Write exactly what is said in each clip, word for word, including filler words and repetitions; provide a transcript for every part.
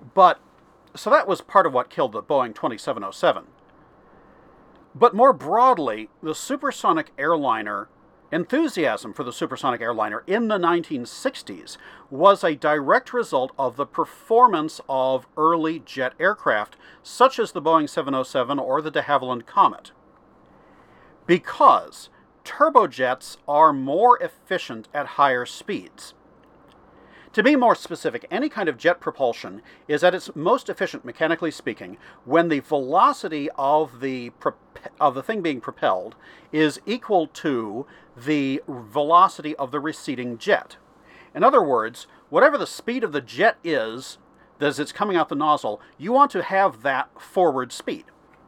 But, so that was part of what killed the Boeing twenty-seven oh seven. But more broadly, the supersonic airliner, enthusiasm for the supersonic airliner in the nineteen sixties was a direct result of the performance of early jet aircraft, such as the Boeing seven oh seven or the de Havilland Comet. Because turbojets are more efficient at higher speeds. To be more specific, any kind of jet propulsion is at its most efficient, mechanically speaking, when the velocity of the of the thing being propelled is equal to the velocity of the receding jet. In other words, whatever the speed of the jet is as it's coming out the nozzle, you want to have that forward speed.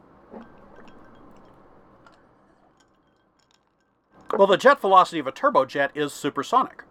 Well, the jet velocity of a turbojet is supersonic.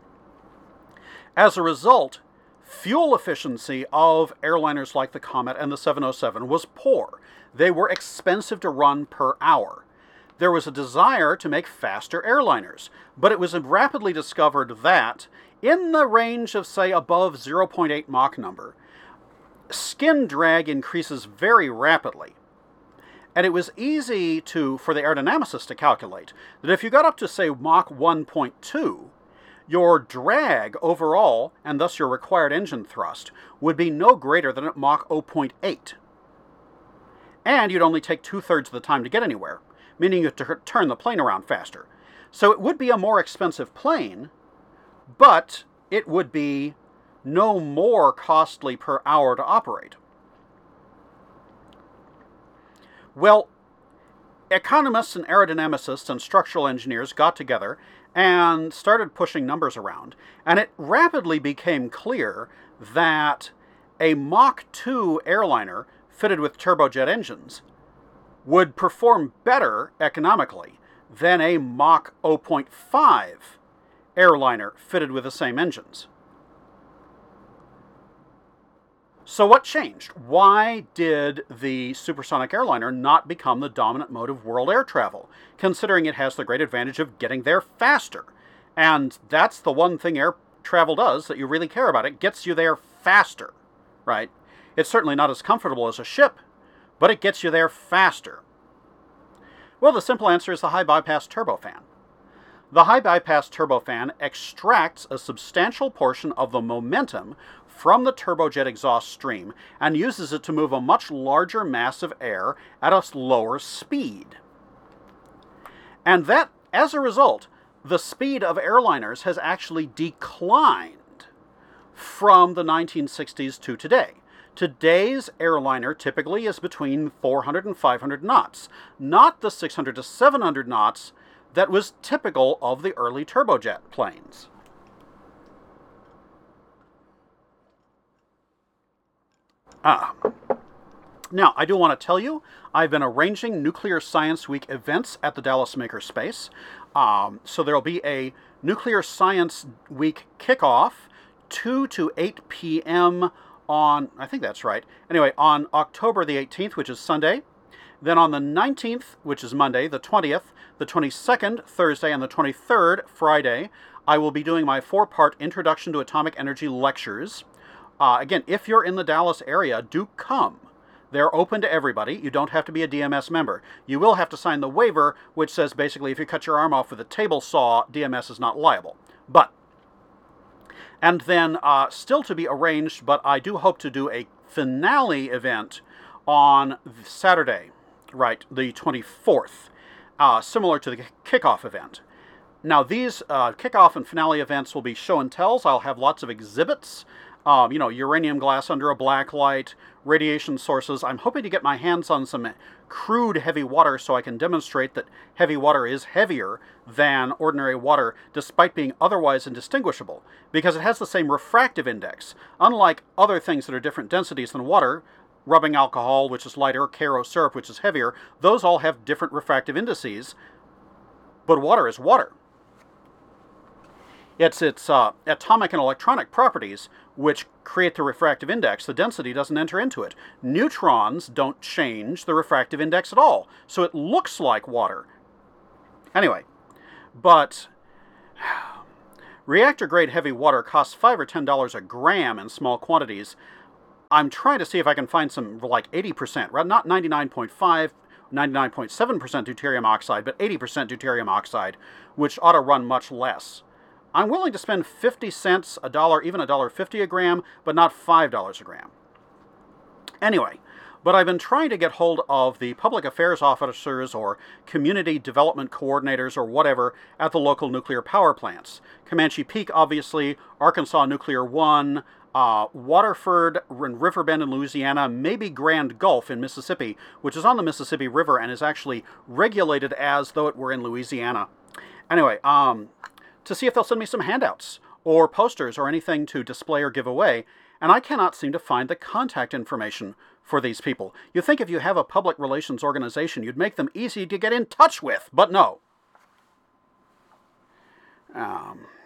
As a result, fuel efficiency of airliners like the Comet and the seven oh seven was poor. They were expensive to run per hour. There was a desire to make faster airliners, but it was rapidly discovered that, in the range of, say, above zero point eight Mach number, skin drag increases very rapidly. And it was easy to, for the aerodynamicist to calculate that if you got up to, say, Mach one point two, your drag overall, and thus your required engine thrust, would be no greater than at Mach zero point eight. And you'd only take two-thirds of the time to get anywhere, meaning you have to turn the plane around faster. So it would be a more expensive plane, but it would be no more costly per hour to operate. Well, economists and aerodynamicists and structural engineers got together and started pushing numbers around, and it rapidly became clear that a Mach two airliner fitted with turbojet engines would perform better economically than a Mach zero point five airliner fitted with the same engines. So what changed? Why did the supersonic airliner not become the dominant mode of world air travel, considering it has the great advantage of getting there faster? And that's the one thing air travel does that you really care about. It gets you there faster, right? It's certainly not as comfortable as a ship, but it gets you there faster. Well, the simple answer is the high bypass turbofan. The high bypass turbofan extracts a substantial portion of the momentum from the turbojet exhaust stream and uses it to move a much larger mass of air at a lower speed. And that, as a result, the speed of airliners has actually declined from the nineteen sixties to today. Today's airliner typically is between four hundred and five hundred knots, not the six hundred to seven hundred knots that was typical of the early turbojet planes. Ah. Now, I do want to tell you, I've been arranging Nuclear Science Week events at the Dallas Makerspace. Um, so there will be a Nuclear Science Week kickoff, two to eight p.m. on, I think that's right, anyway, on October the eighteenth, which is Sunday. Then on the nineteenth, which is Monday, the twentieth, the twenty-second, Thursday, and the twenty-third, Friday, I will be doing my four-part Introduction to Atomic Energy lectures. Uh, again, if you're in the Dallas area, do come. They're open to everybody. You don't have to be a D M S member. You will have to sign the waiver, which says basically if you cut your arm off with a table saw, D M S is not liable. But, and then uh, still to be arranged, but I do hope to do a finale event on Saturday, right, the twenty-fourth, uh, similar to the kickoff event. Now, these uh, kickoff and finale events will be show and tells. I'll have lots of exhibits. Um, you know, uranium glass under a black light, radiation sources. I'm hoping to get my hands on some crude heavy water so I can demonstrate that heavy water is heavier than ordinary water despite being otherwise indistinguishable, because it has the same refractive index. Unlike other things that are different densities than water, rubbing alcohol, which is lighter, Karo syrup, which is heavier, those all have different refractive indices, but water is water. It's its uh, atomic and electronic properties which create the refractive index. The density doesn't enter into it. Neutrons don't change the refractive index at all, so it looks like water. Anyway, but reactor-grade heavy water costs five or ten dollars a gram in small quantities. I'm trying to see if I can find some like eighty percent, right? Not ninety-nine point five, ninety-nine point seven percent deuterium oxide, but eighty percent deuterium oxide, which ought to run much less. I'm willing to spend fifty cents, a dollar, even a dollar fifty a gram, but not five dollars a gram. Anyway, but I've been trying to get hold of the public affairs officers or community development coordinators or whatever at the local nuclear power plants. Comanche Peak, obviously, Arkansas Nuclear One, uh, Waterford and Riverbend in Louisiana, maybe Grand Gulf in Mississippi, which is on the Mississippi River and is actually regulated as though it were in Louisiana. Anyway, um, to see if they'll send me some handouts or posters or anything to display or give away, and I cannot seem to find the contact information for these people. You'd think if you have a public relations organization, you'd make them easy to get in touch with, but no. Um...